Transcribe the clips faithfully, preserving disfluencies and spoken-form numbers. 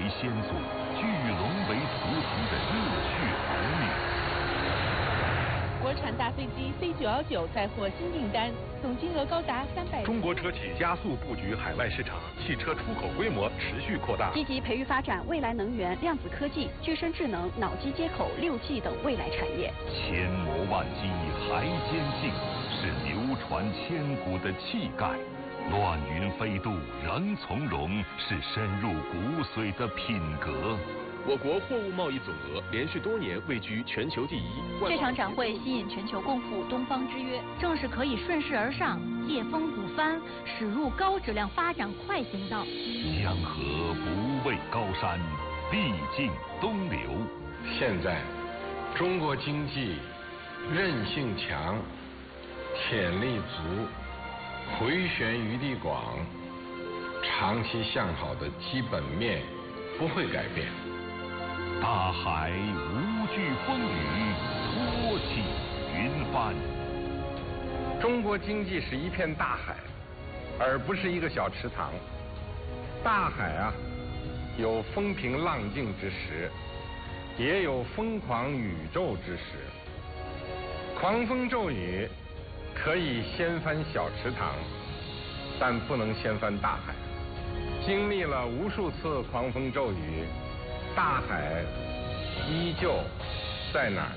先祖，聚龙为图腾的热血儿女。 国产大飞机 C 九一九再获新订单，总金额高达三百。 中国车企加速布局海外市场，汽车出口规模持续扩大。 积极培育发展未来能源、量子科技、具身智能、脑机接口、六 G 等未来产业。 千磨万击还坚劲，是流传千古的气概。乱云飞渡仍从容，是深入骨髓的品格。 我国货物贸易总额连续多年位居全球第一。 这场展会吸引全球共赴东方之约，正是可以顺势而上，借风补帆，驶入高质量发展快行道。 江河不畏高山，必尽东流。 现在，中国经济韧性强，潜力足，回旋余地广，长期向好的基本面不会改变。 大海无惧风雨，托起云帆。 中国经济是一片大海，而不是一个小池塘。大海啊，有风平浪静之时，也有疯狂宇宙之时。狂风骤雨可以掀翻小池塘，但不能掀翻大海。经历了无数次狂风骤雨，大海依旧在哪儿？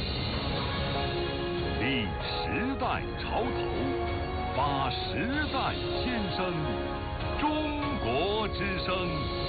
立时代潮头，发时代先声，中国之声。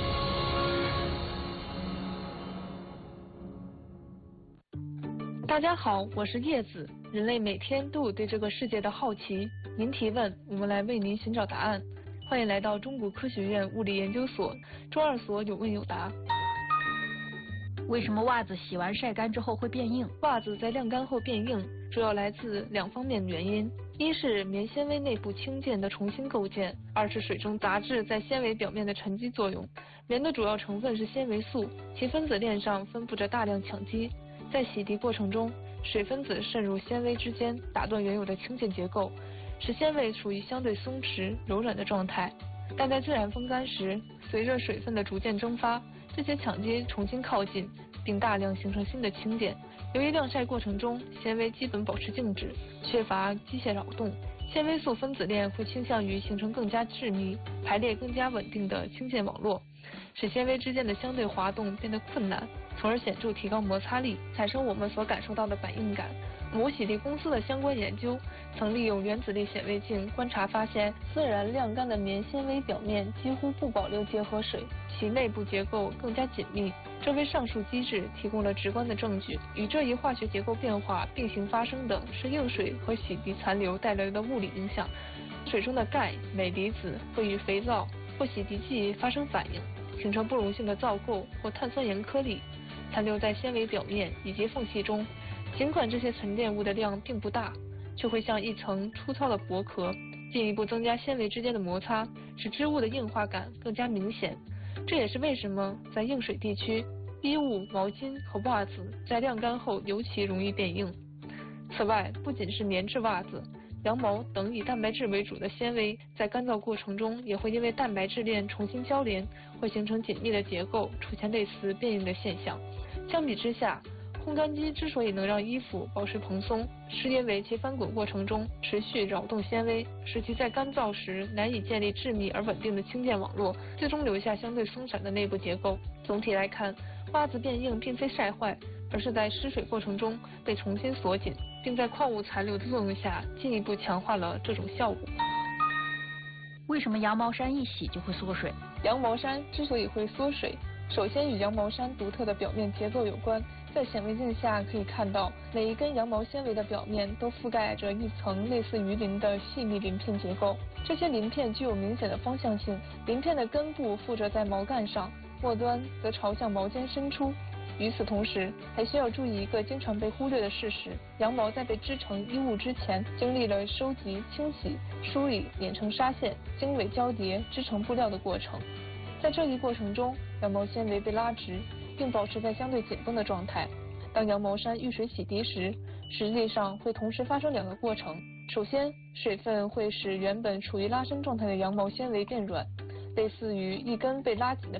大家好，我是叶子。人类每天都有对这个世界的好奇，您提问，我们来为您寻找答案。欢迎来到中国科学院物理研究所周二所有问有答。 为什么袜子洗完晒干之后会变硬？ 袜子在晾干后变硬，主要来自两方面原因：一是棉纤维内部氢键的重新构建，二是水中杂质在纤维表面的沉积作用。棉的主要成分是纤维素，其分子链上分布着大量羟基，在洗涤过程中，水分子渗入纤维之间，打断原有的氢键结构，使纤维处于相对松弛柔软的状态。但在自然风干时，随着水分的逐渐蒸发，这些羟基重新靠近，并大量形成新的氢键。由于晾晒过程中纤维基本保持静止，缺乏机械扰动，纤维素分子链会倾向于形成更加致密、排列更加稳定的氢键网络，使纤维之间的相对滑动变得困难，从而显著提高摩擦力，产生我们所感受到的板硬感。某洗涤公司的相关研究曾利用原子力显微镜观察发现，自然晾干的棉纤维表面几乎不保留结合水，其内部结构更加紧密，这为上述机制提供了直观的证据。与这一化学结构变化并行发生的是硬水和洗涤残留带来的物理影响。水中的钙、镁离子会与肥皂或洗涤剂发生反应，形成不溶性的皂垢或碳酸盐颗粒，残留在纤维表面以及缝隙中。尽管这些沉淀物的量并不大，却会像一层粗糙的薄壳，进一步增加纤维之间的摩擦，使织物的硬化感更加明显。这也是为什么在硬水地区，衣物、毛巾和袜子在晾干后尤其容易变硬。此外，不仅是棉质袜子，羊毛等以蛋白质为主的纤维，在干燥过程中也会因为蛋白质链重新交联，会形成紧密的结构，出现类似变硬的现象。相比之下，烘干机之所以能让衣服保持蓬松，是因为其翻滚过程中持续扰动纤维，使其在干燥时难以建立致密而稳定的氢键网络，最终留下相对松散的内部结构。总体来看，袜子变硬并非晒坏，而是在湿水过程中被重新锁紧，并在矿物残留的作用下进一步强化了这种效果。 为什么羊毛衫一洗就会缩水？ 羊毛衫之所以会缩水，首先与羊毛衫独特的表面结构有关。在显微镜下可以看到，每一根羊毛纤维的表面都覆盖着一层类似鱼鳞的细密鳞片结构，这些鳞片具有明显的方向性，鳞片的根部附着在毛干上，末端则朝向毛尖伸出。与此同时，还需要注意一个经常被忽略的事实：羊毛在被织成衣物之前，经历了收集、清洗、梳理、碾成纱线、经纬交叠、织成布料的过程。在这一过程中，羊毛纤维被拉直，并保持在相对紧绷的状态。当羊毛衫遇水洗涤时，实际上会同时发生两个过程。首先，水分会使原本处于拉伸状态的羊毛纤维变软，类似于一根被拉紧的